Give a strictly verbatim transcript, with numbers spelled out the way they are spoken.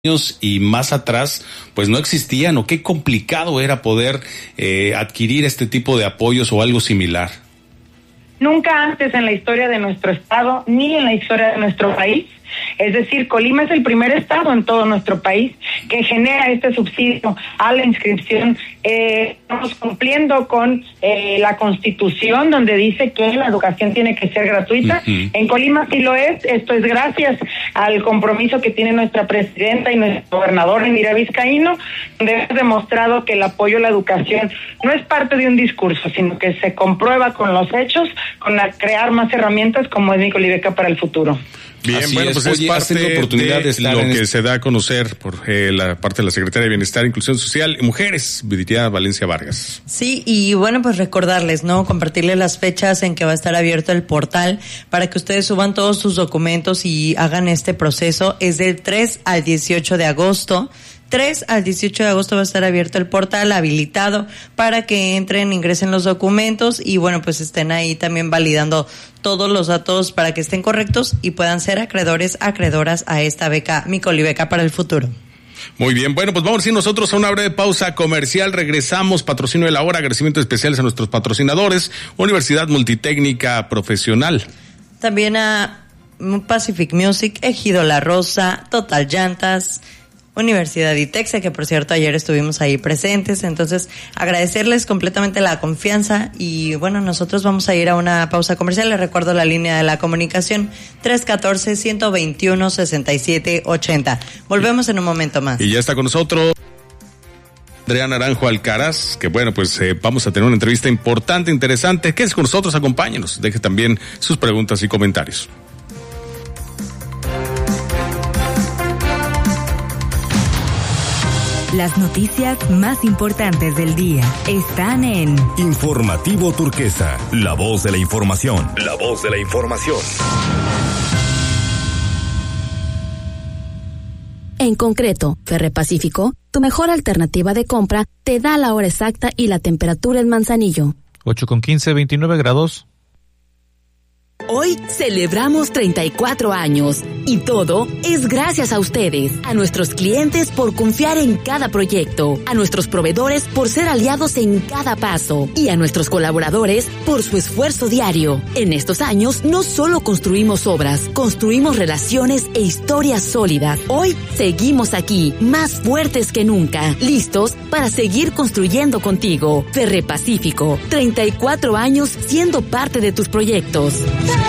años y más atrás, pues no existían, o qué complicado era poder eh, adquirir este tipo de apoyos o algo similar. Nunca antes en la historia de nuestro estado, ni en la historia de nuestro país. Es decir, Colima es el primer estado en todo nuestro país que genera este subsidio a la inscripción. Eh, estamos cumpliendo con eh, la Constitución, donde dice que la educación tiene que ser gratuita. Uh-huh. En Colima sí lo es. Esto es gracias al compromiso que tiene nuestra presidenta y nuestro gobernador Indira Vizcaíno, donde ha demostrado que el apoyo a la educación no es parte de un discurso, sino que se comprueba con los hechos, con la, crear más herramientas como es Mi Colibeca para el futuro. Bien, Así bueno, es. pues Oye, es parte de, oportunidad de, de lo que este... se da a conocer por eh, la parte de la Secretaría de Bienestar e Inclusión Social y Mujeres, Viridiana Valencia Vargas. Sí, y bueno, pues recordarles, ¿no? Compartirles las fechas en que va a estar abierto el portal para que ustedes suban todos sus documentos y hagan este proceso. Es del tres al dieciocho de agosto. tres al dieciocho de agosto va a estar abierto el portal, habilitado para que entren, ingresen los documentos y bueno, pues estén ahí también validando todos los datos para que estén correctos y puedan ser acreedores, acreedoras a esta beca, Mi Colibeca para el futuro. Muy bien, bueno, pues vamos a ir nosotros a una breve pausa comercial, regresamos, patrocinio de la hora, agradecimientos especiales a nuestros patrocinadores, Universidad Multitécnica Profesional. También a Pacific Music, Ejido La Rosa, Total Llantas, Universidad ITEXA, que por cierto ayer estuvimos ahí presentes, entonces agradecerles completamente la confianza y bueno, nosotros vamos a ir a una pausa comercial. Les recuerdo la línea de la comunicación tres uno cuatro, uno dos uno, seis siete ocho cero. Volvemos en un momento más. Y ya está con nosotros Andrea Naranjo Alcaraz, que bueno, pues eh, vamos a tener una entrevista importante, interesante. Quédese con nosotros, acompáñenos, deje también sus preguntas y comentarios. Las noticias más importantes del día están en Informativo Turquesa, la voz de la información. La voz de la información. En concreto, Ferrepacífico, tu mejor alternativa de compra, te da la hora exacta y la temperatura en Manzanillo. ocho con quince, veintinueve grados. Hoy celebramos treinta y cuatro años y todo es gracias a ustedes, a nuestros clientes por confiar en cada proyecto, a nuestros proveedores por ser aliados en cada paso y a nuestros colaboradores por su esfuerzo diario. En estos años no solo construimos obras, construimos relaciones e historias sólidas. Hoy seguimos aquí, más fuertes que nunca, listos para seguir construyendo contigo. Ferrepacífico, treinta y cuatro años siendo parte de tus proyectos.